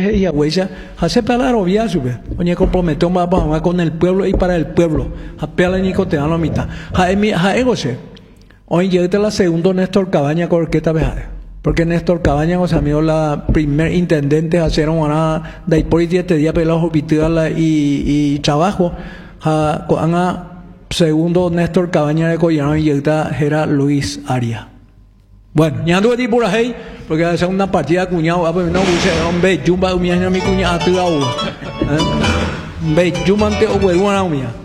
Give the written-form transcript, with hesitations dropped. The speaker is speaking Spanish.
y huella, hace para la obvia sube. Oye, comprometió más con el pueblo y para el pueblo. Apela ni te dan la mitad. Jaegose. Hoy llega la segunda Néstor Cabaña Corqueta Bejade. Porque Néstor Cabaña, o sea, amigo, la primer intendente, hacer una de política este día pelajo vitala y trabajo. Segundo Néstor Cabaña de Collano y llega era Luis Aria. Bueno, ya no di por ahí, porque hace una partida cuñado, pues no puse hombre, jumba mi cuñado, atua, hombre, jumante o huevona mía.